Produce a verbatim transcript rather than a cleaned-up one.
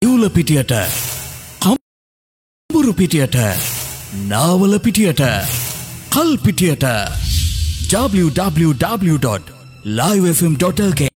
යූල පිටියට කම්බුරු පිටියට නාවල පිටියට කල් පිටියට w w w dot live f m dot l k